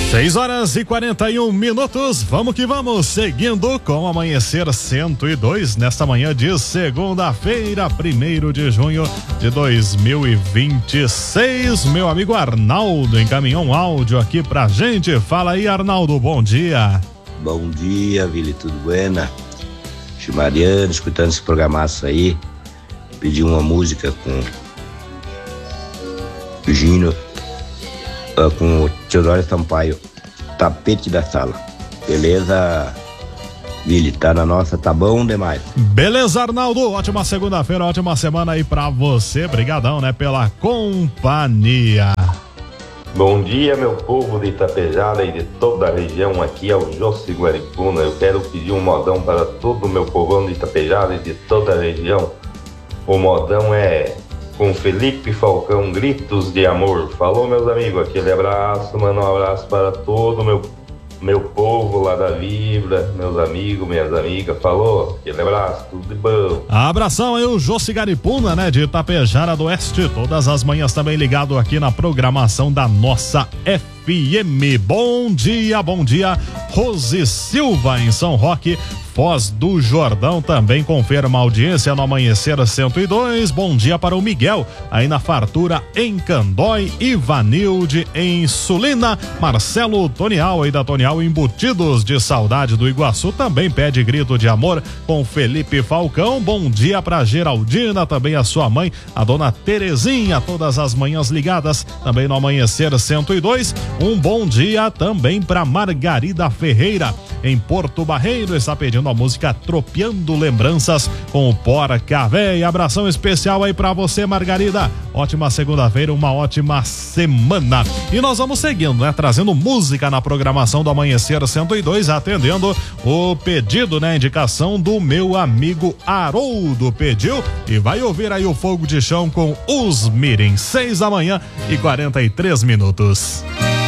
6h41. Vamos que vamos, seguindo com o Amanhecer 102, nesta manhã de segunda-feira, 1º de junho de 2026. Meu amigo Arnaldo encaminhou um áudio aqui pra gente. Fala aí, Arnaldo, bom dia. Bom dia, Vili, tudo buena? Mariano, escutando esse programaço aí. Pedi uma música com o Gino, com o Teodoro Sampaio, Tapete da Sala. Beleza, Vili? Tá na nossa, tá bom demais. Beleza, Arnaldo, ótima segunda-feira, ótima semana aí pra você. Brigadão, né, pela companhia. Bom dia, meu povo de Itapejara e de toda a região. Aqui é o José Guaripuna. Eu quero pedir um modão para todo o meu povão de Itapejara e de toda a região. O modão é com Felipe Falcão, Gritos de Amor. Falou, meus amigos, aquele abraço, mano, um abraço para todo o meu povo lá da Vibra, meus amigos, minhas amigas. Falou, aquele abraço, tudo de bom. Abração aí, o José Garipuna, né, de Itapejara do Oeste, todas as manhãs também ligado aqui na programação da nossa FM. Bom dia, Rose Silva em São Roque, Foz do Jordão, também confirma a audiência no Amanhecer 102. Bom dia para o Miguel, aí na Fartura em Candói, Ivanilde em Sulina, Marcelo Tonial aí da Tonial Embutidos de Saudade do Iguaçu, também pede grito de amor com Felipe Falcão. Bom dia para Geraldina, também a sua mãe, a dona Terezinha, todas as manhãs ligadas também no Amanhecer 102. Um bom dia também para Margarida Ferreira em Porto Barreiro, está pedindo a música Tropeando Lembranças com o Porca Véia. Abração especial aí pra você, Margarida. Ótima segunda-feira, uma ótima semana. E nós vamos seguindo, né? Trazendo música na programação do Amanhecer 102, atendendo o pedido, né? Indicação do meu amigo Haroldo. Pediu e vai ouvir aí o Fogo de Chão com Os Mirim. 6h43.